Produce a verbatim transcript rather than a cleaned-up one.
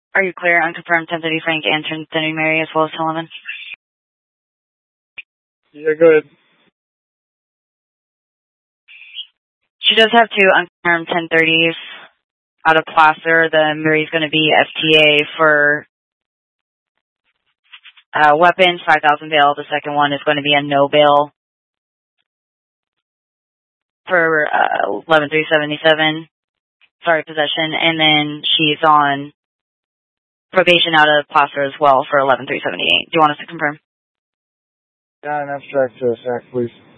Are you clear? Unconfirmed ten thirty Frank and ten thirty Mary as well as Sullivan. Yeah, go ahead. She does have two unconfirmed ten thirties out of Placer. The Mary's going to be F T A for uh, weapons, five thousand bail. The second one is going to be a no bail for uh, eleven three seventy-seven. Sorry, possession. And then she's on probation out of Placer as well for eleven three seventy-eight. Do you want us to confirm? Got an abstract to a sack, please.